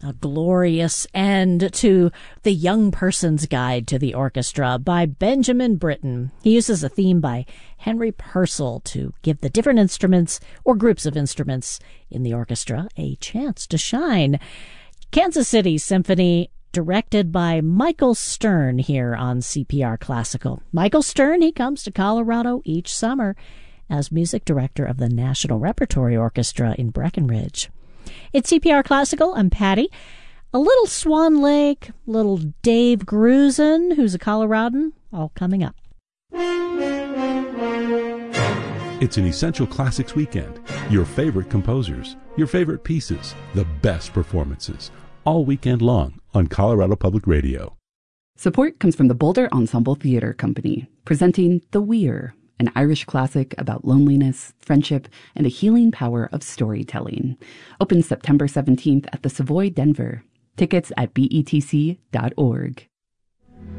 A glorious end to The Young Person's Guide to the Orchestra by Benjamin Britten. He uses a theme by Henry Purcell to give the different instruments or groups of instruments in the orchestra a chance to shine. Kansas City Symphony, directed by Michael Stern here on CPR Classical. Michael Stern, he comes to Colorado each summer as music director of the National Repertory Orchestra in Breckenridge. It's CPR Classical. I'm Patty. A little Swan Lake, little Dave Grusin, who's a Coloradan, all coming up. It's an Essential Classics weekend. Your favorite composers, your favorite pieces, the best performances, all weekend long on Colorado Public Radio. Support comes from the Boulder Ensemble Theatre Company, presenting The Weir, an Irish classic about loneliness, friendship, and the healing power of storytelling. Opens September 17th at the Savoy, Denver. Tickets at betc.org.